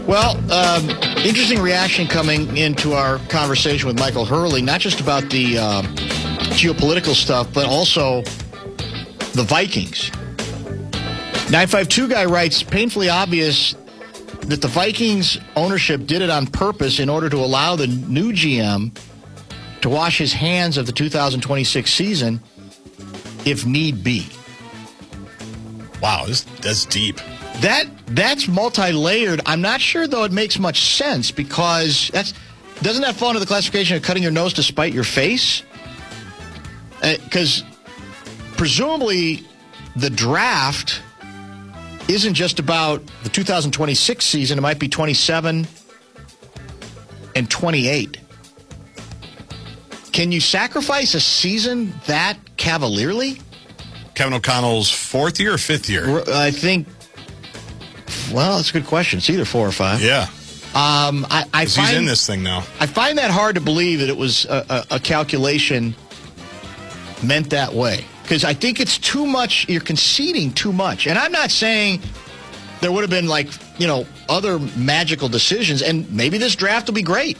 Well, interesting reaction coming into our conversation with Michael Hurley, not just about the geopolitical stuff, but also the Vikings. 952 guy writes, painfully obvious that the Vikings ownership did it on purpose in order to allow the new GM to wash his hands of the 2026 season if need be. Wow, that's deep. That's multi-layered. I'm not sure, though, it makes much sense because doesn't that fall into the classification of cutting your nose to spite your face? Because presumably the draft isn't just about the 2026 season. It might be 27 and 28. Can you sacrifice a season that cavalierly? Kevin O'Connell's fourth year or fifth year? I think... Well, that's a good question. It's either 4 or 5. Yeah. He's in this thing now. I find that hard to believe that it was a calculation meant that way. Because I think it's too much. You're conceding too much. And I'm not saying there would have been, other magical decisions. And maybe this draft will be great.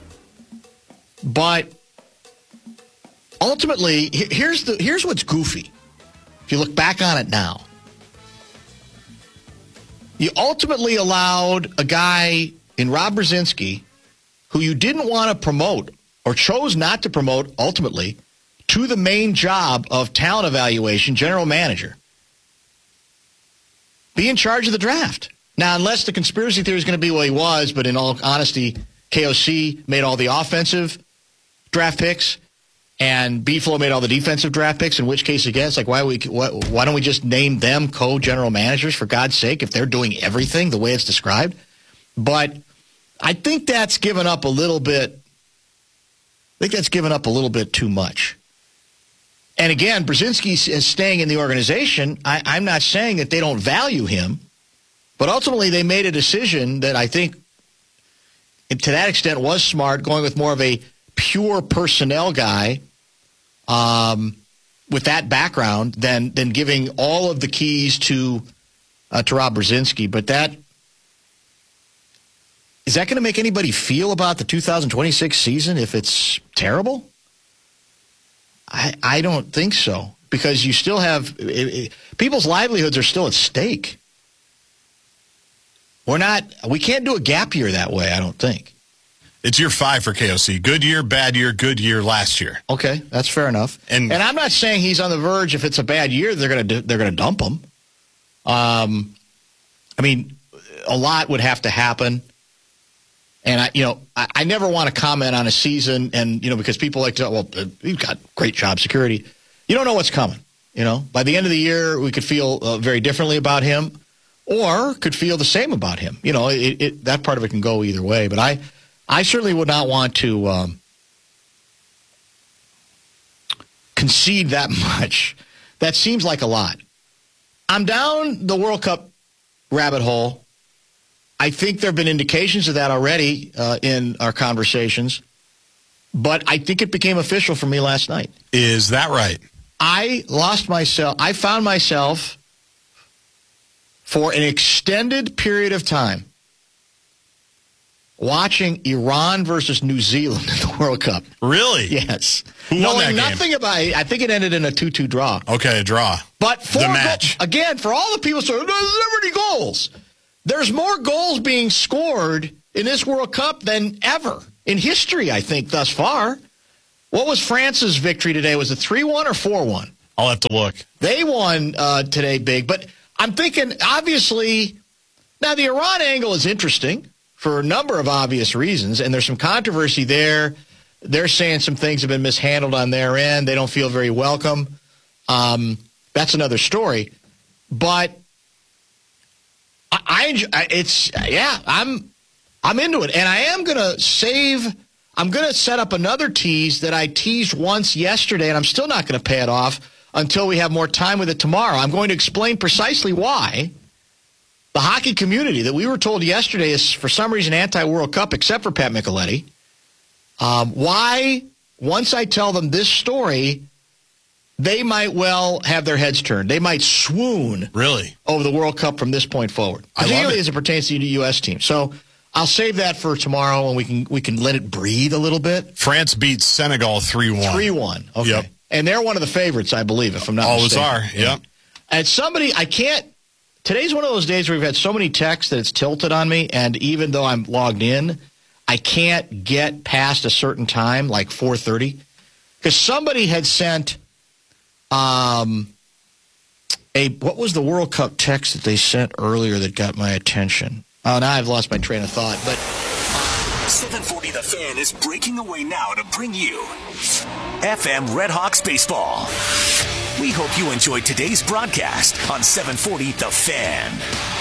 But ultimately, here's what's goofy. If you look back on it now. You ultimately allowed a guy in Rob Brzezinski, who you didn't want to promote or chose not to promote ultimately, to the main job of talent evaluation, general manager. Be in charge of the draft. Now, unless the conspiracy theory is going to be what he was, but in all honesty, KOC made all the offensive draft picks, and B-Flow made all the defensive draft picks, in which case, again, it's like, why don't we just name them co-general managers, for God's sake, if they're doing everything the way it's described? But I think that's given up a little bit. I think that's given up a little bit too much. And again, Brzezinski is staying in the organization. I'm not saying that they don't value him, but ultimately they made a decision that I think, to that extent, was smart, going with more of a pure personnel guy with that background than giving all of the keys to Rob Brzezinski. But is that going to make anybody feel about the 2026 season if it's terrible? I don't think so, because you still have people's livelihoods are still at stake. We can't do a gap year that way, I don't think. It's year 5 for KOC. Good year, bad year, good year last year. Okay, that's fair enough. And I'm not saying he's on the verge. If it's a bad year, they're gonna dump him. I mean, a lot would have to happen. And I never want to comment on a season, and because people like to, he's got great job security. You don't know what's coming. By the end of the year, we could feel very differently about him, or could feel the same about him. That part of it can go either way. But I certainly would not want to concede that much. That seems like a lot. I'm down the World Cup rabbit hole. I think there have been indications of that already in our conversations, but I think it became official for me last night. Is that right? I found myself for an extended period of time watching Iran versus New Zealand in the World Cup. Really? Yes. Who won that game? Nothing about it. I think it ended in a 2-2 draw. Okay, a draw. But the match. Again, for all the people saying, there's never any goals. There's more goals being scored in this World Cup than ever in history, I think, thus far. What was France's victory today? Was it 3-1 or 4-1? I'll have to look. They won today big. But I'm thinking, obviously, now the Iran angle is interesting for a number of obvious reasons, and there's some controversy there. They're saying some things have been mishandled on their end. They don't feel very welcome. That's another story. But I'm into it. And I am going to I'm going to set up another tease that I teased once yesterday, and I'm still not going to pay it off until we have more time with it tomorrow. I'm going to explain precisely why the hockey community that we were told yesterday is for some reason anti-World Cup, except for Pat Micheletti. Why, once I tell them this story, they might well have their heads turned. They might swoon really over the World Cup from this point forward, particularly as it pertains to the U.S. team. So I'll save that for tomorrow, and we can let it breathe a little bit. France beats Senegal 3-1. 3-1. Okay. Yep. And they're one of the favorites, I believe, if I'm not mistaken. Always are. Yep. And today's one of those days where we've had so many texts that it's tilted on me, and even though I'm logged in, I can't get past a certain time, like 4:30, because somebody had sent what was the World Cup text that they sent earlier that got my attention? Oh, now I've lost my train of thought. But 740 The Fan is breaking away now to bring you FM Redhawks baseball. We hope you enjoyed today's broadcast on 740 The Fan.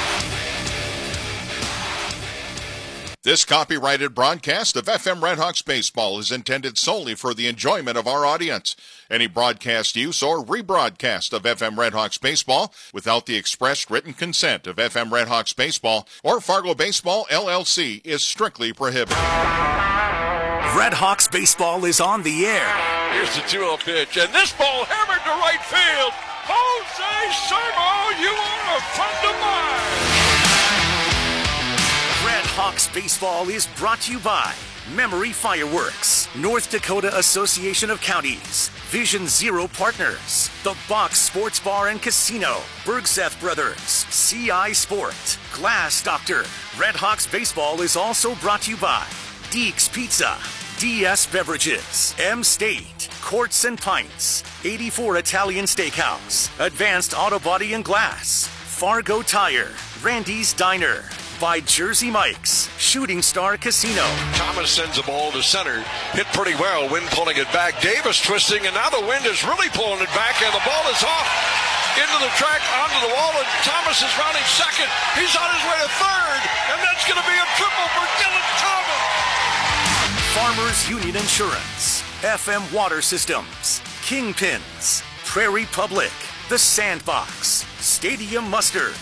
This copyrighted broadcast of FM Redhawks baseball is intended solely for the enjoyment of our audience. Any broadcast use or rebroadcast of FM Redhawks baseball without the expressed written consent of FM Redhawks baseball or Fargo Baseball LLC is strictly prohibited. Redhawks baseball is on the air. Here's the 2-0 pitch, and this ball hammered to right field. Jose Sermo, you are a friend of mine. Redhawks baseball is brought to you by Memory Fireworks, North Dakota Association of Counties, Vision Zero Partners, The Box Sports Bar and Casino, Bergseth Brothers, CI Sport, Glass Doctor. Redhawks baseball is also brought to you by Deeks Pizza, DS Beverages, M State, Courts and Pints, 84 Italian Steakhouse, Advanced Auto Body and Glass, Fargo Tire, Randy's Diner, by Jersey Mike's, Shooting Star Casino. Thomas sends the ball to center. Hit pretty well. Wind pulling it back. Davis twisting, and now the wind is really pulling it back, and the ball is off into the track, onto the wall, and Thomas is rounding second. He's on his way to third, and that's going to be a triple for Dylan Thomas. Farmers Union Insurance, FM Water Systems, Kingpins, Prairie Public, The Sandbox, Stadium Mustard,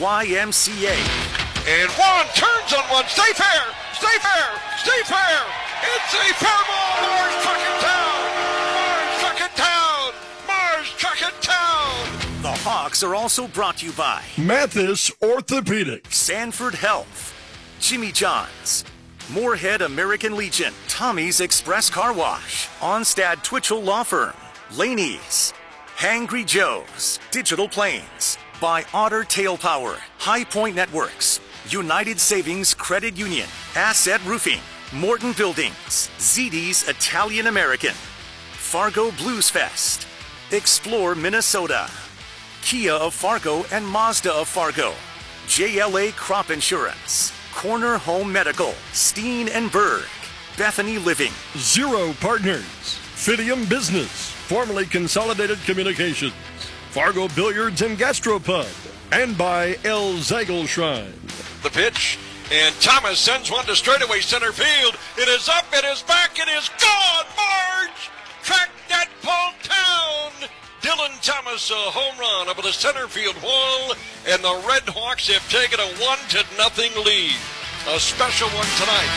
YMCA. And Juan turns on one. Stay fair! Stay fair! Stay fair! It's a fair ball! Mars truck it down! Mars truck it down! Mars truck it down! The Hawks are also brought to you by Mathis Orthopedics, Sanford Health, Jimmy John's, Moorhead American Legion, Tommy's Express Car Wash, Onstad Twitchell Law Firm, Laney's, Hangry Joe's, Digital Planes, by Otter Tail Power, High Point Networks, United Savings Credit Union, Asset Roofing, Morton Buildings, ZD's Italian American, Fargo Blues Fest, Explore Minnesota, Kia of Fargo and Mazda of Fargo, JLA Crop Insurance, Corner Home Medical, Steen and Berg, Bethany Living, Zero Partners, Fidium Business, formerly Consolidated Communications, Fargo Billiards and Gastropub, and by El Zagel Shrine. The pitch, and Thomas sends one to straightaway center field. It is up, it is back, it is gone! Marge! Track that ball down! Dylan Thomas, a home run over the center field wall, and the Red Hawks have taken a 1-0 lead. A special one tonight.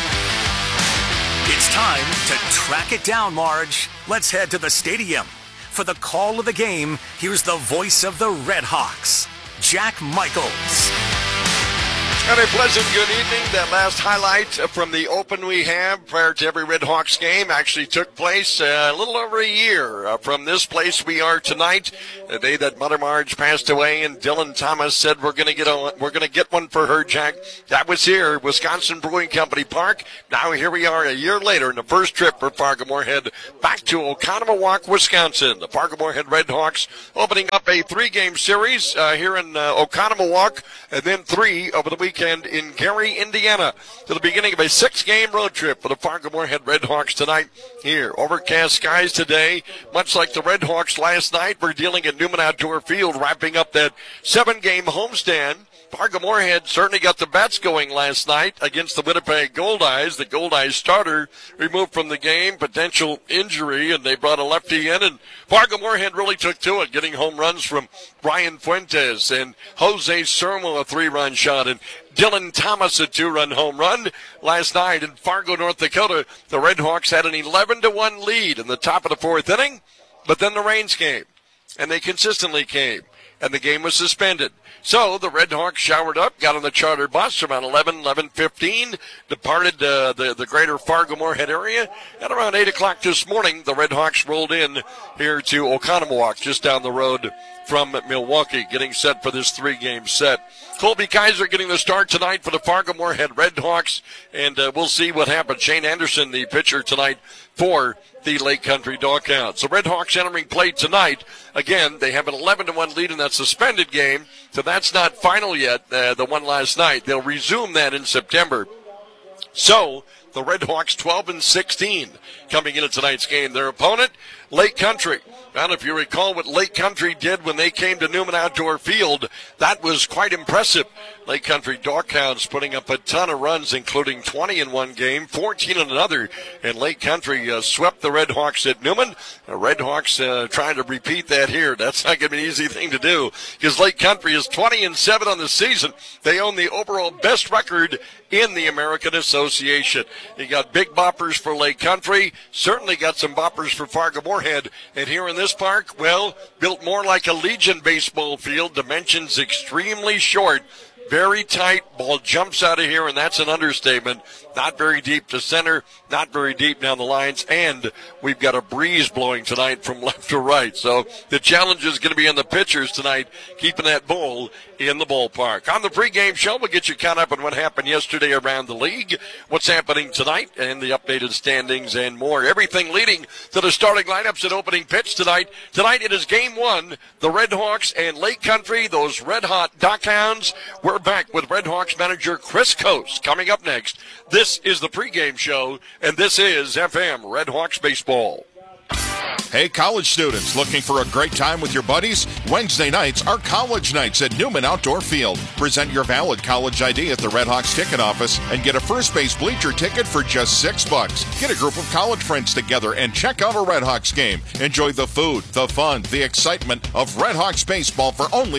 It's time to track it down, Marge. Let's head to the stadium. For the call of the game, here's the voice of the Red Hawks, Jack Michaels. And a pleasant good evening. That last highlight from the open we have prior to every Red Hawks game actually took place a little over a year from this place we are tonight. The day that Mother Marge passed away, and Dylan Thomas said we're going to get one for her, Jack. That was here, Wisconsin Brewing Company Park. Now here we are a year later in the first trip for Fargo Moorhead back to Oconomowoc, Wisconsin. The Fargo Moorhead Red Hawks opening up a 3-game series here in Oconomowoc, and then 3 over the weekend in Gary, Indiana, to the beginning of a 6-game road trip for the Fargo Moorhead Red Hawks tonight here. Overcast skies today, much like the Red Hawks last night. We're dealing at Newman Outdoor Field, wrapping up that 7-game homestand. Fargo Moorhead certainly got the bats going last night against the Winnipeg Goldeyes. The Goldeyes starter removed from the game, potential injury, and they brought a lefty in, and Fargo Moorhead really took to it, getting home runs from Brian Fuentes and Jose Sermo, a 3-run shot, and Dylan Thomas, a 2-run home run last night in Fargo, North Dakota. The Red Hawks had an 11-1 lead in the top of the 4th inning, but then the rains came, and they consistently came, and the game was suspended. So the Red Hawks showered up, got on the charter bus around 11:15, departed the greater Fargo-Moorhead area. At around 8 o'clock this morning, the Red Hawks rolled in here to Oconomowoc, just down the road from Milwaukee, getting set for this 3-game set. Colby Kaiser getting the start tonight for the Fargo-Moorhead Red Hawks, and we'll see what happens. Shane Anderson, the pitcher tonight for the Lake Country Doghounds. The Red Hawks entering play tonight. Again, they have an 11-1 lead in that suspended game, so that's not final yet, the one last night. They'll resume that in September. So the Red Hawks 12-16 coming into tonight's game. Their opponent, Lake Country. And if you recall what Lake Country did when they came to Newman Outdoor Field, that was quite impressive. Lake Country Doghounds putting up a ton of runs, including 20 in one game, 14 in another. And Lake Country swept the Red Hawks at Newman. The Red Hawks trying to repeat that here. That's not going to be an easy thing to do, because Lake Country is 20-7 on the season. They own the overall best record in the American Association. You got big boppers for Lake Country, certainly got some boppers for Fargo-Moorhead. And here in this park, well, built more like a Legion baseball field, dimensions extremely short. Very tight, ball jumps out of here, and that's an understatement. Not very deep to center, not very deep down the lines, and we've got a breeze blowing tonight from left to right. So the challenge is going to be on the pitchers tonight, keeping that ball in the ballpark. On the pregame show, we'll get you caught up on what happened yesterday around the league, what's happening tonight, and the updated standings and more. Everything leading to the starting lineups and opening pitch tonight. Tonight it is game one, the Red Hawks and Lake Country, those red-hot Doghounds. We're back with Red Hawks manager Chris Coast coming up next. This is the pregame show, and this is FM Red Hawks Baseball. Hey, college students, looking for a great time with your buddies? Wednesday nights are college nights at Newman Outdoor Field. Present your valid college ID at the Red Hawks ticket office and get a first base bleacher ticket for just $6. Get a group of college friends together and check out a Red Hawks game. Enjoy the food, the fun, the excitement of Red Hawks baseball for only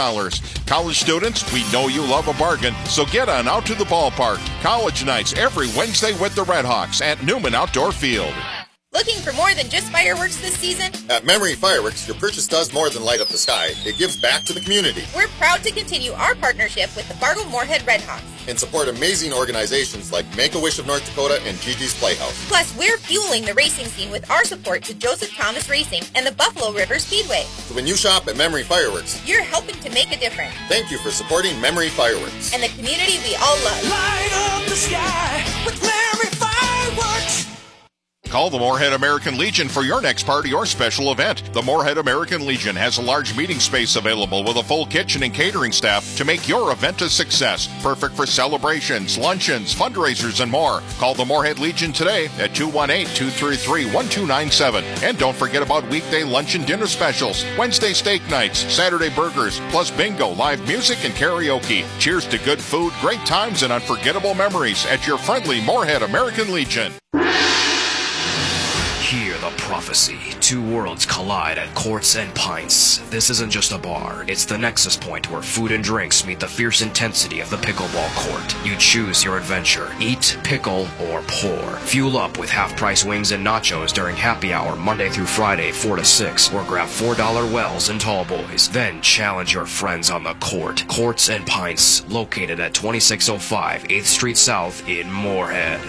$6. College students, we know you love a bargain, so get on out to the ballpark. College nights every Wednesday with the Red Hawks at Newman Outdoor Field. Looking for more than just fireworks this season? At Memory Fireworks, your purchase does more than light up the sky. It gives back to the community. We're proud to continue our partnership with the Fargo-Moorhead Red Hawks and support amazing organizations like Make-A-Wish of North Dakota and Gigi's Playhouse. Plus, we're fueling the racing scene with our support to Joseph Thomas Racing and the Buffalo River Speedway. So when you shop at Memory Fireworks, you're helping to make a difference. Thank you for supporting Memory Fireworks. And the community we all love. Light up the sky with Memory Fireworks. Call the Moorhead American Legion for your next party or special event. The Moorhead American Legion has a large meeting space available with a full kitchen and catering staff to make your event a success. Perfect for celebrations, luncheons, fundraisers, and more. Call the Moorhead Legion today at 218-233-1297. And don't forget about weekday lunch and dinner specials, Wednesday steak nights, Saturday burgers, plus bingo, live music, and karaoke. Cheers to good food, great times, and unforgettable memories at your friendly Moorhead American Legion. Hear the prophecy. Two worlds collide at Courts and Pints. This isn't just a bar. It's the nexus point where food and drinks meet the fierce intensity of the pickleball court. You choose your adventure. Eat, pickle, or pour. Fuel up with half-price wings and nachos during happy hour Monday through Friday, 4 to 6. Or grab $4 Wells and Tall Boys. Then challenge your friends on the court. Courts and Pints, located at 2605 8th Street South in Moorhead.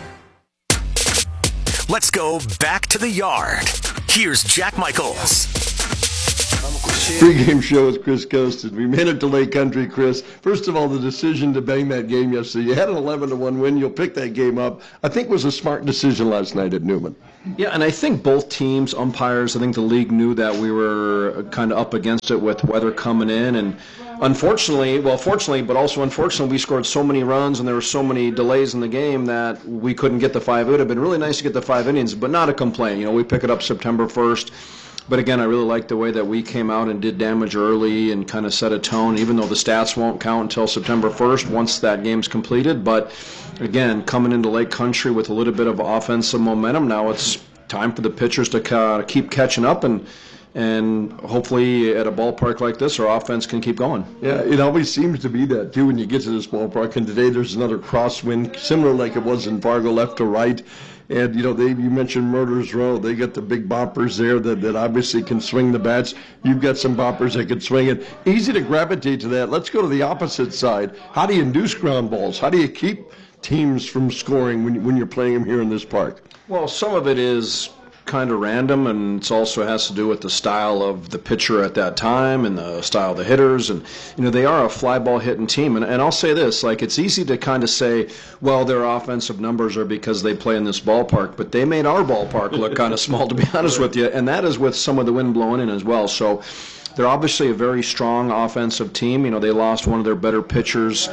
Let's go back to the yard. Here's Jack Michaels. Pre-game show with Chris Coast. We made it to Lake Country, Chris. First of all, the decision to bang that game yesterday. You had an 11-1 win. You'll pick that game up. I think was a smart decision last night at Newman. Yeah, and I think both teams, umpires, I think the league knew that we were kind of up against it with weather coming in. And unfortunately, but also unfortunately, we scored so many runs and there were so many delays in the game that we couldn't get the 5. It would have been really nice to get the 5 innings, but not a complaint. You know, we pick it up September 1st. But again, I really like the way that we came out and did damage early and kind of set a tone, even though the stats won't count until September 1st once that game's completed. But again, coming into Lake Country with a little bit of offensive momentum, now it's time for the pitchers to keep catching up and And hopefully at a ballpark like this, our offense can keep going. Yeah, it always seems to be that, too, when you get to this ballpark. And today there's another crosswind, similar like it was in Fargo, left to right. And, you mentioned Murderers Row. They got the big boppers there that obviously can swing the bats. You've got some boppers that can swing it. Easy to gravitate to that. Let's go to the opposite side. How do you induce ground balls? How do you keep teams from scoring when you're playing them here in this park? Well, some of it is kind of random, and it also has to do with the style of the pitcher at that time and the style of the hitters. And they are a fly ball hitting team, and I'll say this, like, it's easy to kind of say, well, their offensive numbers are because they play in this ballpark, but they made our ballpark look kind of small, to be honest with you, and that is with some of the wind blowing in as well. So they're obviously a very strong offensive team. They lost one of their better pitchers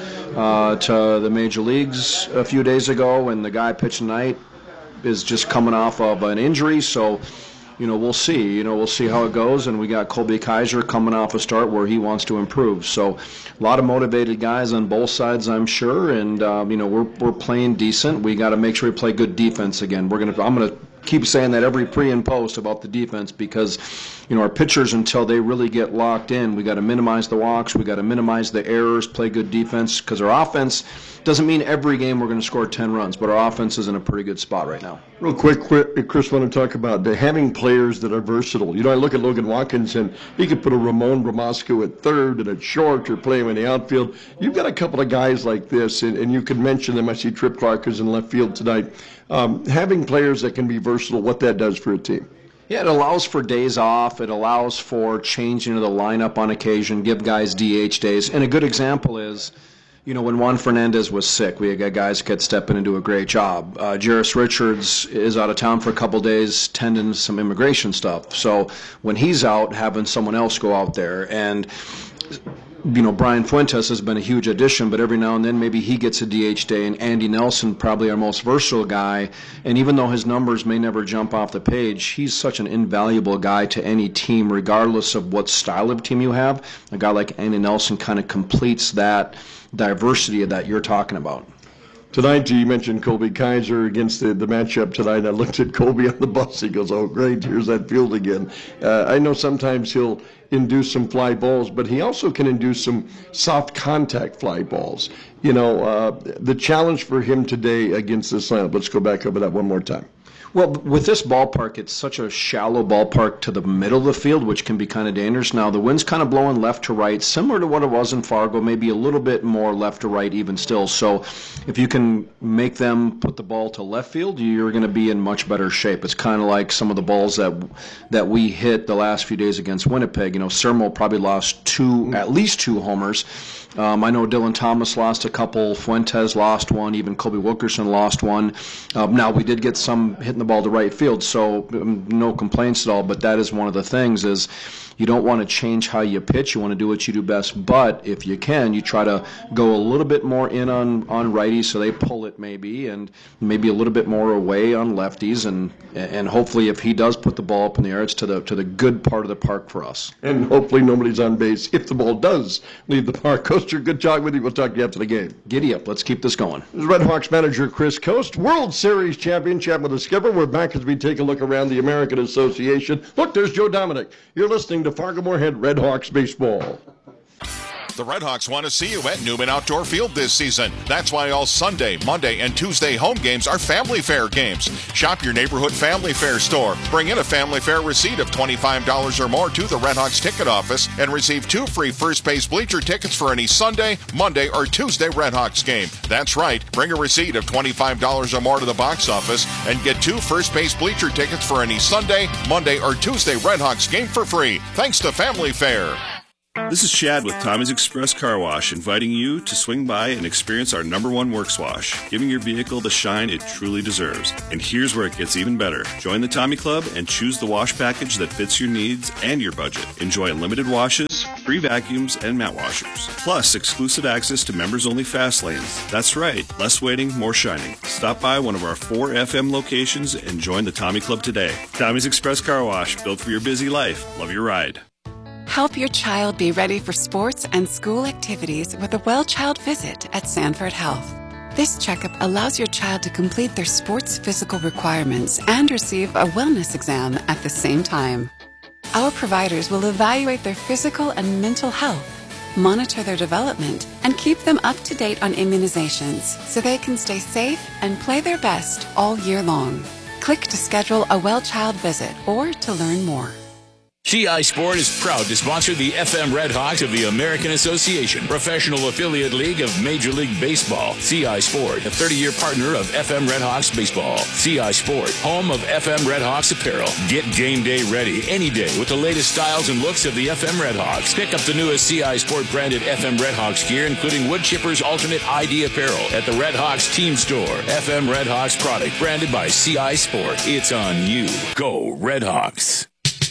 to the major leagues a few days ago, and the guy pitching tonight is just coming off of an injury, so we'll see. We'll see how it goes, and we got Colby Kaiser coming off a start where he wants to improve. So a lot of motivated guys on both sides, I'm sure, and we're playing decent. We got to make sure we play good defense again. I'm gonna keep saying that every pre and post about the defense, because our pitchers, until they really get locked in, we got to minimize the walks, we got to minimize the errors, play good defense, because our offense doesn't mean every game we're going to score 10 runs, but our offense is in a pretty good spot right now. Real quick, Chris, want to talk about having players that are versatile. I look at Logan Watkins, and he could put a Ramon Ramasco at third and at short, or play him in the outfield. You've got a couple of guys like this, and you could mention them. I see Trip Clark is in left field tonight. Having players that can be versatile, what that does for a team. Yeah, it allows for days off. It allows for changing of the lineup on occasion, give guys DH days. And a good example is, when Juan Fernandez was sick, we got guys that kept stepping and do a great job. Jairus Richards is out of town for a couple days, tending to some immigration stuff. So when he's out, having someone else go out there. And Brian Fuentes has been a huge addition, but every now and then maybe he gets a DH day, and Andy Nelson, probably our most versatile guy, and even though his numbers may never jump off the page, he's such an invaluable guy to any team, regardless of what style of team you have. A guy like Andy Nelson kind of completes that diversity that you're talking about. Tonight, you mentioned Colby Kaiser against the matchup tonight. I looked at Colby on the bus. He goes, oh, great, here's that field again. I know sometimes he'll induce some fly balls, but he also can induce some soft contact fly balls. The challenge for him today against this lineup, let's go back over that one more time. Well, with this ballpark, it's such a shallow ballpark to the middle of the field, which can be kind of dangerous. Now, the wind's kind of blowing left to right, similar to what it was in Fargo, maybe a little bit more left to right even still. So if you can make them put the ball to left field, you're going to be in much better shape. It's kind of like some of the balls that we hit the last few days against Winnipeg. Sermo probably lost at least two homers. I know Dylan Thomas lost a couple, Fuentes lost one, even Colby Wilkerson lost one. Now, we did get some hitting the ball to right field, so no complaints at all, but that is one of the things is you don't want to change how you pitch. You want to do what you do best, but if you can, you try to go a little bit more in on righties so they pull it maybe, and maybe a little bit more away on lefties, and hopefully if he does put the ball up in the air, it's to the good part of the park for us. And hopefully nobody's on base if the ball does leave the park. Coaster, good talk with you. We'll talk to you after the game. Giddy up. Let's keep this going. This is Red Hawks manager Chris Coast, World Series champion, chat with the skipper. We're back as we take a look around the American Association. Look, there's Joe Dominic. You're listening to Fargo-Moorhead Red Hawks baseball. The Red Hawks want to see you at Newman Outdoor Field this season. That's why all Sunday, Monday, and Tuesday home games are Family Fair games. Shop your neighborhood Family Fair store. Bring in a Family Fair receipt of $25 or more to the Red Hawks ticket office and receive 2 free first base bleacher tickets for any Sunday, Monday, or Tuesday Red Hawks game. That's right. Bring a receipt of $25 or more to the box office and get 2 first base bleacher tickets for any Sunday, Monday, or Tuesday Red Hawks game for free. Thanks to Family Fair. This is Chad with Tommy's Express Car Wash, inviting you to swing by and experience our #1 Works Wash, giving your vehicle the shine it truly deserves. And here's where it gets even better. Join the Tommy Club and choose the wash package that fits your needs and your budget. Enjoy unlimited washes, free vacuums, and mat washers. Plus, exclusive access to members-only fast lanes. That's right, less waiting, more shining. Stop by one of our 4 FM locations and join the Tommy Club today. Tommy's Express Car Wash, built for your busy life. Love your ride. Help your child be ready for sports and school activities with a well-child visit at Sanford Health. This checkup allows your child to complete their sports physical requirements and receive a wellness exam at the same time. Our providers will evaluate their physical and mental health, monitor their development, and keep them up to date on immunizations so they can stay safe and play their best all year long. Click to schedule a Well Child visit or to learn more. CI Sport is proud to sponsor the FM Red Hawks of the American Association, professional affiliate league of Major League Baseball. CI Sport, a 30-year partner of FM Red Hawks baseball. CI Sport, home of FM Red Hawks apparel. Get game day ready any day with the latest styles and looks of the FM Red Hawks. Pick up the newest CI Sport branded FM Red Hawks gear, including Wood Chipper's Alternate ID apparel at the Red Hawks team store. FM Red Hawks product branded by CI Sport. It's on you. Go Red Hawks.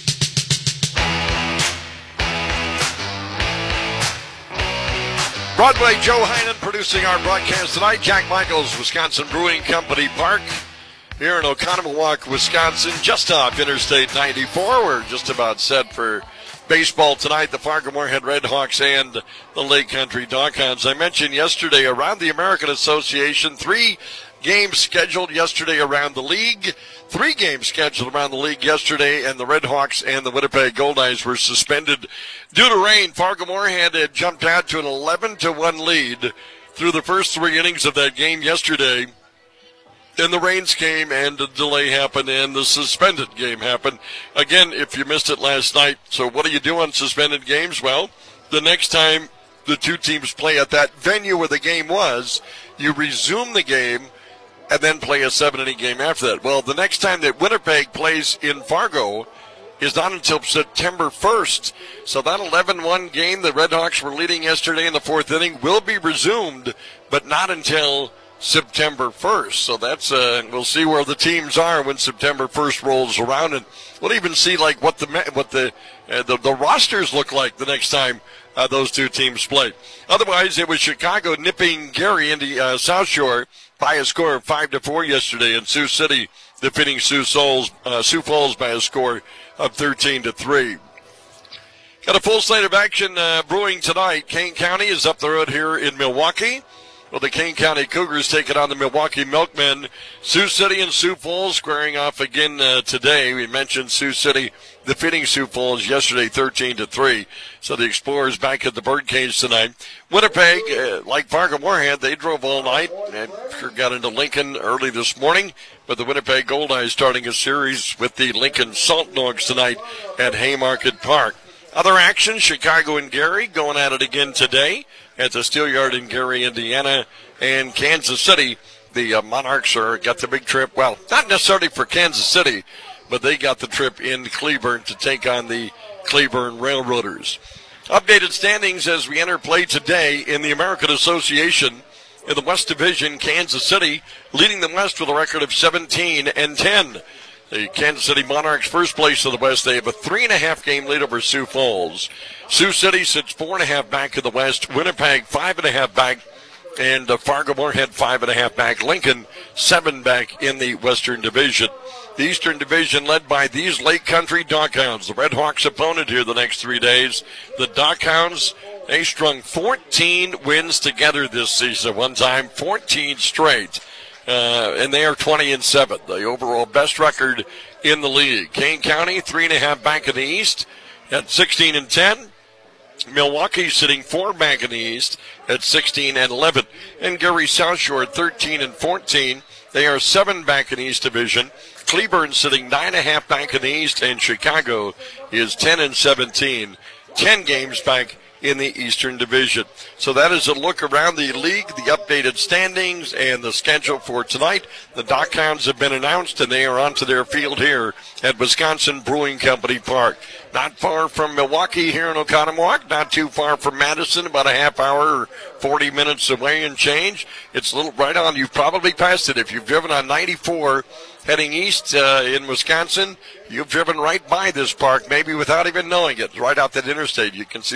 Broadway, Joe Heinen producing our broadcast tonight. Jack Michaels, Wisconsin Brewing Company Park here in Oconomowoc, Wisconsin, just off Interstate 94. We're just about set for baseball tonight. The Fargo-Moorhead Red Hawks and the Lake Country Doghounds. I mentioned yesterday around the American Association, 3 games scheduled yesterday around the league. 3 games scheduled around the league yesterday, and the Red Hawks and the Winnipeg Goldeyes were suspended due to rain. Fargo-Moorhead had jumped out to an 11-1 lead through the first 3 innings of that game yesterday. Then the rains came, and the delay happened, and the suspended game happened. Again, if you missed it last night, so what do you do on suspended games? Well, the next time the 2 teams play at that venue where the game was, you resume the game and then play a 7-inning game after that. Well, the next time that Winnipeg plays in Fargo is not until September 1st. So that 11-1 game the Red Hawks were leading yesterday in the 4th inning will be resumed, but not until September 1st. So that's we'll see where the teams are when September 1st rolls around, and we'll even see like what the rosters look like the next time those 2 teams play. Otherwise, it was Chicago nipping Gary into South Shore by a score of 5-4 yesterday, and Sioux City defeating Sioux Falls by a score of 13-3. Got a full slate of action brewing tonight. Kane County is up the road here in Milwaukee. Well, the Kane County Cougars take it on the Milwaukee Milkmen. Sioux City and Sioux Falls squaring off again today. We mentioned Sioux City defeating Sioux Falls yesterday 13-3. So the Explorers back at the Birdcage tonight. Winnipeg, like Fargo-Moorhead, they drove all night and sure got into Lincoln early this morning. But the Winnipeg Goldeyes starting a series with the Lincoln Salt Dogs tonight at Haymarket Park. Other action, Chicago and Gary going at it again today at the Steelyard in Gary, Indiana, and Kansas City. The Monarchs got the big trip. Well, not necessarily for Kansas City, but they got the trip in Cleburne to take on the Cleburne Railroaders. Updated standings as we enter play today in the American Association. In the West Division, Kansas City leading the West with a record of 17-10. The Kansas City Monarchs first place in the West. They have a 3.5 game lead over Sioux Falls. Sioux City sits 4.5 back in the West. Winnipeg 5.5 back. And Fargo-Moorhead 5.5 back. Lincoln 7 back in the Western Division. The Eastern Division led by these Lake Country Doghounds. The Red Hawks opponent here the next 3 days. The Doghounds, they strung 14 wins together this season. One time, 14 straight. And they are 20-7, the overall best record in the league. Kane County, 3.5 back in the East at 16-10. Milwaukee sitting 4 back in the East at 16-11. And Gary South Shore at 13-14. They are 7 back in the East Division. Cleburne sitting 9.5 back in the East, and Chicago is 10-17, 10 games back in the Eastern Division. So that is a look around the league, the updated standings, and the schedule for tonight. The Doghounds have been announced, and they are onto their field here at Wisconsin Brewing Company Park. Not far from Milwaukee here in Oconomowoc, not too far from Madison, about a half hour or 40 minutes away and change. It's a little right on. You've probably passed it. If you've driven on 94 heading east in Wisconsin, you've driven right by this park, maybe without even knowing it. Right out that interstate, you can see